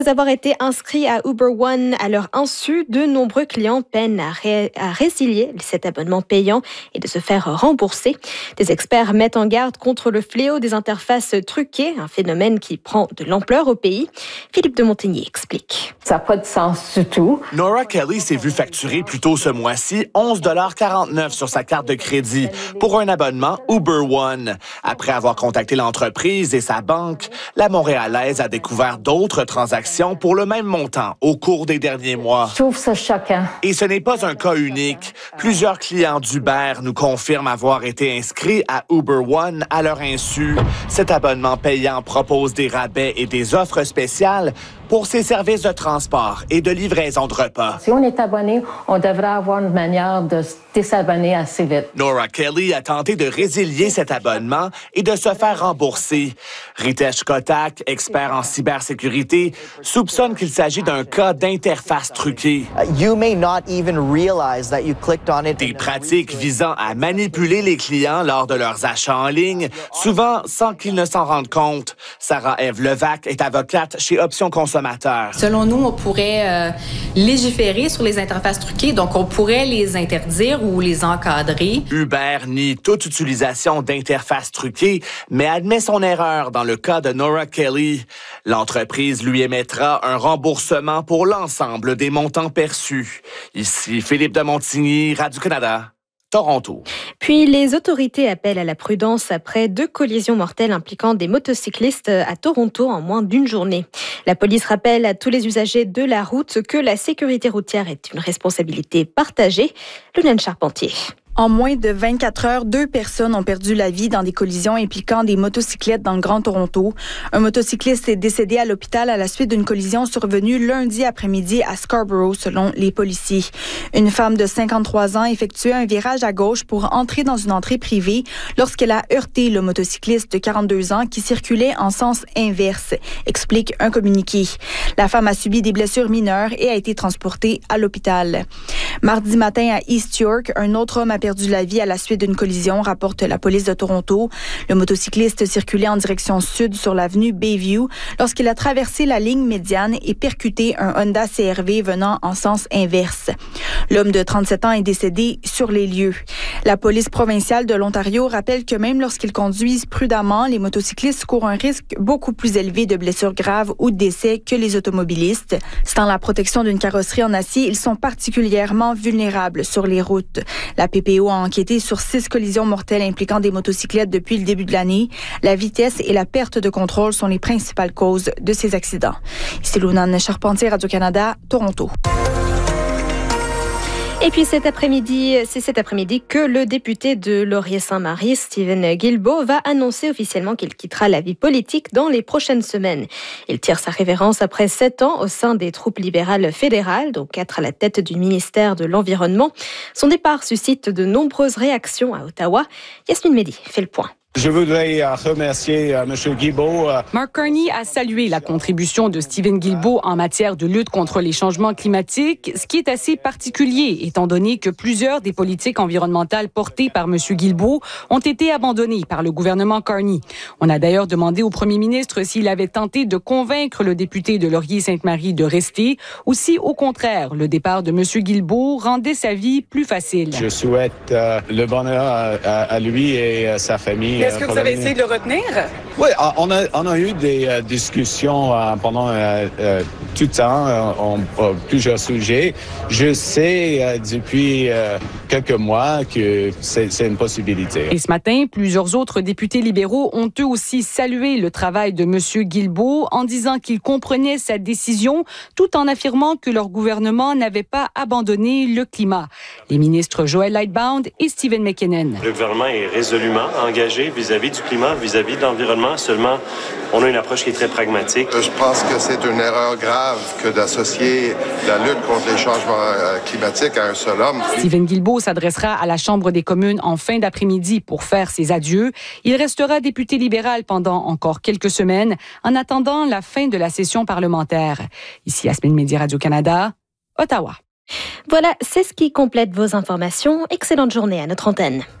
Avoir été inscrits à Uber One à leur insu, de nombreux clients peinent à résilier cet abonnement payant et de se faire rembourser. Des experts mettent en garde contre le fléau des interfaces truquées, un phénomène qui prend de l'ampleur au pays. Philippe de Montigny explique. Ça n'a pas de sens du tout. Nora Kelly s'est vue facturer plus tôt ce mois-ci 11,49 $ sur sa carte de crédit pour un abonnement Uber One. Après avoir contacté l'entreprise et sa banque, la Montréalaise a découvert d'autres transactions pour le même montant au cours des derniers mois. Je trouve ça choquant. Et ce n'est pas un cas unique. Plusieurs clients d'Uber nous confirment avoir été inscrits à Uber One à leur insu. Cet abonnement payant propose des rabais et des offres spéciales pour ses services de transport et de livraison de repas. Si on est abonné, on devrait avoir une manière de se désabonner assez vite. Nora Kelly a tenté de résilier cet abonnement et de se faire rembourser. Ritesh Kotak, expert en cybersécurité, soupçonne qu'il s'agit d'un cas d'interface truquée. Des pratiques visant à manipuler les clients lors de leurs achats en ligne, souvent sans qu'ils ne s'en rendent compte. Sarah-Ève Levac est avocate chez Options Consommateurs. Selon nous, on pourrait légiférer sur les interfaces truquées, donc on pourrait les interdire ou les encadrer. Uber nie toute utilisation d'interfaces truquées, mais admet son erreur dans le cas de Nora Kelly. L'entreprise lui émettra un remboursement pour l'ensemble des montants perçus. Ici, Philippe de Montigny, Radio-Canada. Toronto. Puis les autorités appellent à la prudence après 2 collisions mortelles impliquant des motocyclistes à Toronto en moins d'une journée. La police rappelle à tous les usagers de la route que la sécurité routière est une responsabilité partagée. Luna Charpentier. En moins de 24 heures, 2 personnes ont perdu la vie dans des collisions impliquant des motocyclettes dans le Grand Toronto. Un motocycliste est décédé à l'hôpital à la suite d'une collision survenue lundi après-midi à Scarborough, selon les policiers. Une femme de 53 ans effectuait un virage à gauche pour entrer dans une entrée privée lorsqu'elle a heurté le motocycliste de 42 ans qui circulait en sens inverse, explique un communiqué. La femme a subi des blessures mineures et a été transportée à l'hôpital. Mardi matin à East York, un autre homme a perdu la vie à la suite d'une collision, rapporte la police de Toronto. Le motocycliste circulait en direction sud sur l'avenue Bayview lorsqu'il a traversé la ligne médiane et percuté un Honda CR-V venant en sens inverse. L'homme de 37 ans est décédé sur les lieux. La police provinciale de l'Ontario rappelle que même lorsqu'ils conduisent prudemment, les motocyclistes courent un risque beaucoup plus élevé de blessures graves ou de décès que les automobilistes. Sans la protection d'une carrosserie en acier, ils sont particulièrement vulnérables sur les routes. La PPO a enquêté sur 6 collisions mortelles impliquant des motocyclettes depuis le début de l'année. La vitesse et la perte de contrôle sont les principales causes de ces accidents. Ici Luna Charpentier, Radio-Canada, Toronto. Et puis c'est cet après-midi que le député de Laurier-Saint-Marie, Steven Guilbeault, va annoncer officiellement qu'il quittera la vie politique dans les prochaines semaines. Il tire sa révérence après 7 ans au sein des troupes libérales fédérales, dont 4 à la tête du ministère de l'Environnement. Son départ suscite de nombreuses réactions à Ottawa. Yasmine Mehdi fait le point. Je voudrais remercier M. Guilbeault. Mark Carney a salué la contribution de Steven Guilbeault en matière de lutte contre les changements climatiques, ce qui est assez particulier étant donné que plusieurs des politiques environnementales portées par M. Guilbeault ont été abandonnées par le gouvernement Carney. On a d'ailleurs demandé au premier ministre s'il avait tenté de convaincre le député de Laurier-Sainte-Marie de rester ou si, au contraire, le départ de M. Guilbeault rendait sa vie plus facile. Je souhaite le bonheur à lui et à sa famille. Est-ce que vous avez essayé de le retenir? Oui, on a eu des discussions pendant tout le temps, plusieurs sujets. Je sais depuis quelques mois que c'est une possibilité. Et ce matin, plusieurs autres députés libéraux ont eux aussi salué le travail de M. Guilbeault en disant qu'ils comprenaient sa décision tout en affirmant que leur gouvernement n'avait pas abandonné le climat. Les ministres Joel Lightbound et Stephen McKinnon. Le gouvernement est résolument engagé vis-à-vis du climat, vis-à-vis de l'environnement. Seulement, on a une approche qui est très pragmatique. Je pense que c'est une erreur grave que d'associer la lutte contre les changements climatiques à un seul homme. Steven Guilbeault s'adressera à la Chambre des communes en fin d'après-midi pour faire ses adieux. Il restera député libéral pendant encore quelques semaines en attendant la fin de la session parlementaire. Ici, Yasmine Mehdi, Radio-Canada, Ottawa. Voilà, c'est ce qui complète vos informations. Excellente journée à notre antenne.